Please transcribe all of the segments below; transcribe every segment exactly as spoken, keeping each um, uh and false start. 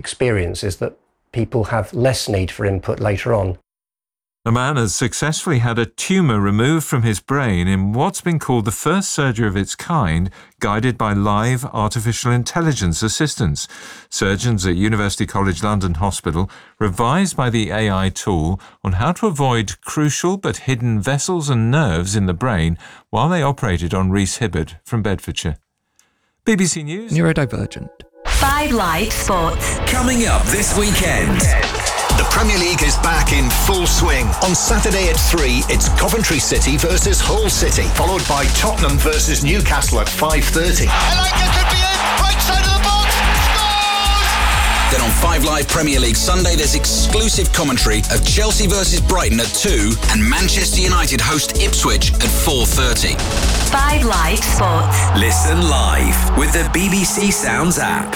experience is that people have less need for input later on. A man has successfully had a tumour removed from his brain in what's been called the first surgery of its kind, guided by live artificial intelligence assistance. Surgeons at University College London Hospital were advised by the A I tool on how to avoid crucial but hidden vessels and nerves in the brain while they operated on Rhys Hibbard from Bedfordshire. B B C News. Neurodivergent. Five Live Sports. Coming up this weekend. The Premier League is back in full swing. On Saturday at three, it's Coventry City versus Hull City, followed by Tottenham versus Newcastle at five thirty. Elanga could be in, right side of the box, scores! Then on Five Live Premier League Sunday, there's exclusive commentary of Chelsea versus Brighton at two and Manchester United host Ipswich at four thirty. Five Live Sports. Listen live with the B B C Sounds app.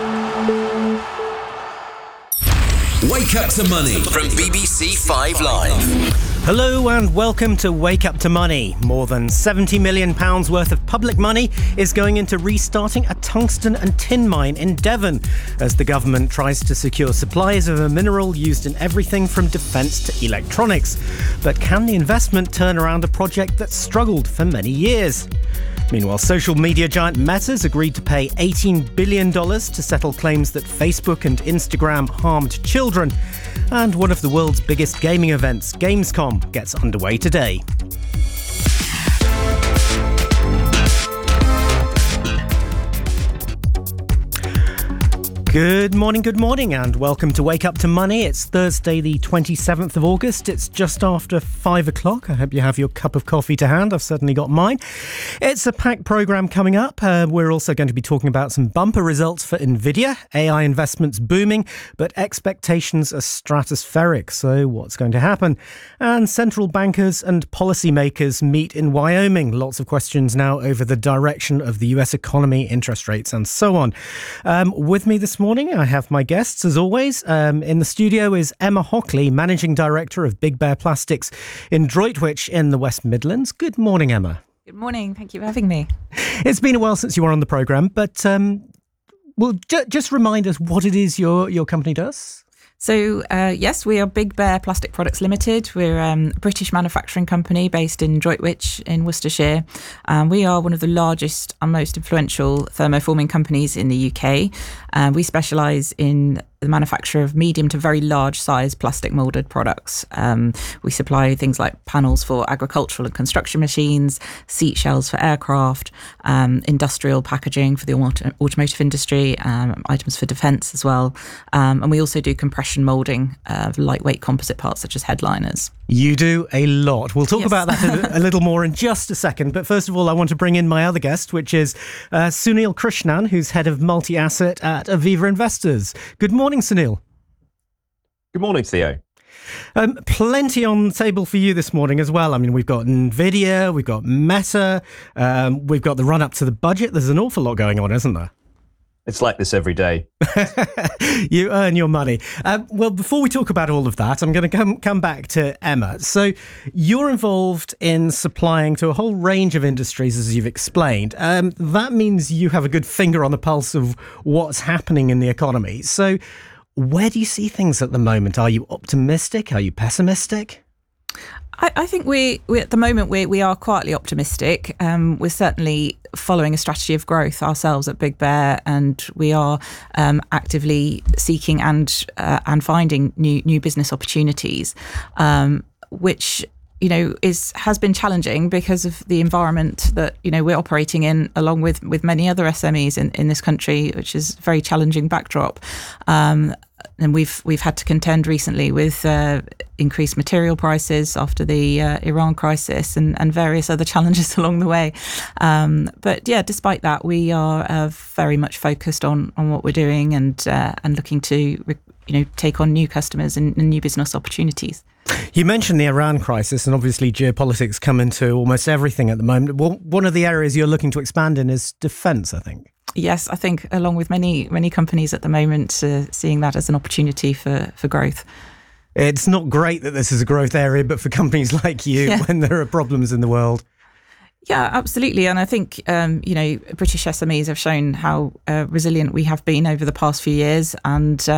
Wake Up to Money from B B C Five Live. Hello and welcome to Wake Up to Money. More than seventy million pounds worth of public money is going into restarting a tungsten and tin mine in Devon as the government tries to secure supplies of a mineral used in everything from defence to electronics. But can the investment turn around a project that's struggled for many years? Meanwhile, social media giant Meta's agreed to pay eighteen billion dollars to settle claims that Facebook and Instagram harmed children. And one of the world's biggest gaming events, Gamescom, gets underway today. Good morning, good morning, and welcome to Wake Up to Money. It's Thursday, the twenty-seventh of August. It's just after five o'clock. I hope you have your cup of coffee to hand. I've certainly got mine. It's a packed programme coming up. Uh, we're also going to be talking about some bumper results for Nvidia. A I investments booming, but expectations are stratospheric. So what's going to happen? And central bankers and policymakers meet in Wyoming. Lots of questions now over the direction of the U S economy, interest rates, and so on. Um, with me this morning, I have my guests, as always. Um, in the studio is Emma Hockley, Managing Director of Big Bear Plastics in Droitwich in the West Midlands. Good morning, Emma. Good morning. Thank you for having me. It's been a while since you were on the programme, but um, well, ju- just remind us what it is your, your company does. So, uh, yes, we are Big Bear Plastic Products Limited. We're um, a British manufacturing company based in Droitwich in Worcestershire. Um, we are one of the largest and most influential thermoforming companies in the U K. Uh, we specialise in the manufacture of medium to very large size plastic moulded products. Um, we supply things like panels for agricultural and construction machines, seat shells for aircraft, um, industrial packaging for the auto- automotive industry, um, items for defence as well. Um, and we also do compression moulding of lightweight composite parts such as headliners. You do a lot. We'll talk Yes. about that a, a little more in just a second. But first of all, I want to bring in my other guest, which is uh, Sunil Krishnan, who's head of multi-asset at Aviva Investors. Good morning, Sunil. Good morning, Theo. Um, plenty on the table for you this morning as well. I mean, we've got Nvidia, we've got Meta, um, we've got the run-up to the budget. There's an awful lot going on, isn't there? It's like this every day. You earn your money. Um, well, before we talk about all of that, I'm going to come come back to Emma. So you're involved in supplying to a whole range of industries, as you've explained. Um, that means you have a good finger on the pulse of what's happening in the economy. So where do you see things at the moment? Are you optimistic? Are you pessimistic? I, I think we, we at the moment we we are quietly optimistic. Um, we're certainly following a strategy of growth ourselves at Big Bear, and we are um, actively seeking and uh, and finding new new business opportunities, um, which you know is has been challenging because of the environment that you know we're operating in, along with with many other S M Es in, in this country, which is a very challenging backdrop. Um, And we've we've had to contend recently with uh, increased material prices after the uh, Iran crisis and, and various other challenges along the way. Um, but yeah, despite that, we are uh, very much focused on, on what we're doing and uh, and looking to you know take on new customers and, and new business opportunities. You mentioned the Iran crisis, and obviously geopolitics come into almost everything at the moment. Well, one of the areas you're looking to expand in is defence, I think. Yes, I think along with many many companies at the moment, uh, seeing that as an opportunity for, for growth. It's not great that this is a growth area, but for companies like you, Yeah. when there are problems in the world. Yeah, absolutely. And I think, um, you know, British S M Es have shown how uh, resilient we have been over the past few years. And